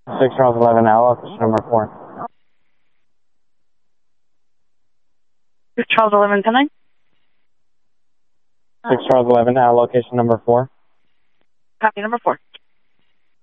6 Charles 11 now, location number 4. 6 Charles 11, 10 9? 6 Charles 11 now, location number 4. Copy number 4.